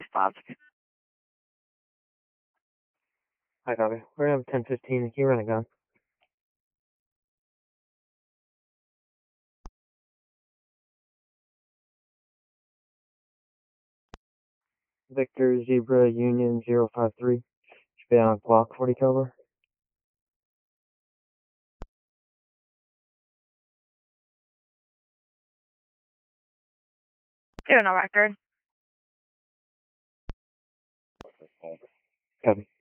Bob. Hi, copy. We're gonna have 1015. Can you run a gun? Victor Zebra Union 053. Should be on Glock 40 caliber. Doing a record. Copy.